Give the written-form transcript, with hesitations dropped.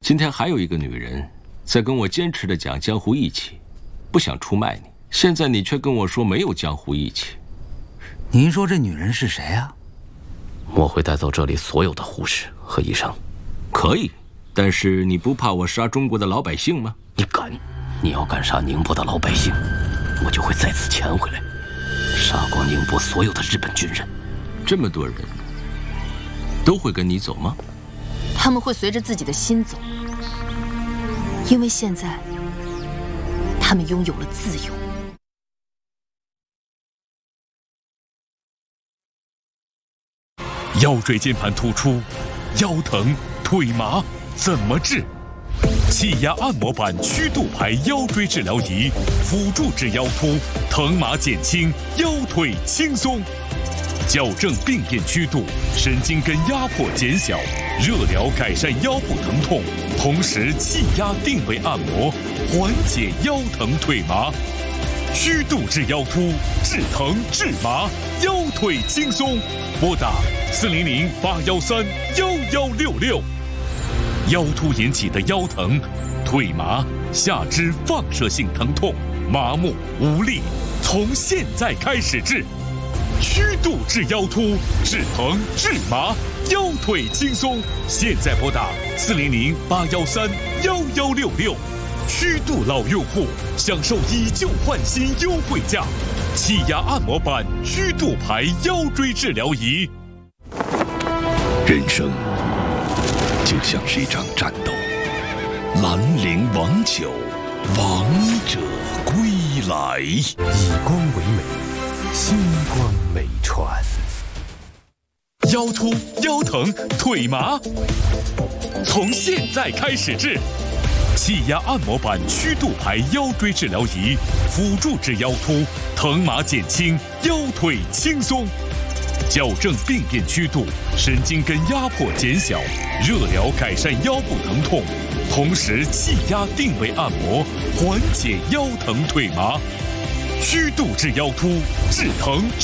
今天还有一个女人在跟我坚持的讲江湖义气，不想出卖你。现在你却跟我说没有江湖义气。 您说这女人是谁啊？ 我会带走这里所有的护士和医生。 可以，但是你不怕我杀中国的老百姓吗？ 你敢？你要敢杀宁波的老百姓，我就会再次潜回来，杀光宁波所有的日本军人。 这么多人，都会跟你走吗？ 他们会随着自己的心走，因为现在他们拥有了自由。 腰椎间盘突出、腰疼、腿麻怎么治？气压按摩板曲度牌腰椎治疗仪，辅助治腰突，疼麻减轻，腰腿轻松，矫正病变曲度，神经根压迫减小，热疗改善腰部疼痛，同时气压定位按摩，缓解腰疼腿麻。曲度治腰突，治疼治麻，腰腿轻松。拨打400-813-1166。腰突引起的腰疼、腿麻、下肢放射性疼痛、麻木无力，从现在开始治。曲度治腰突，治疼治麻，腰腿轻松。现在拨打400-813-1166。曲度老用户享受以旧换新优惠价，气压按摩板曲度牌腰椎治疗仪。 人生就像是一场战斗，兰陵王酒，王者归来。 以光为美，星光美传。 腰突、腰疼、腿麻，从现在开始治。气压按摩板曲度牌腰椎治疗仪，辅助治腰突，疼麻减轻，腰腿轻松，矫正病变曲度，神经根压迫减小，热疗改善腰部疼痛，同时气压定位按摩，缓解腰疼腿麻。曲度治腰突，治疼治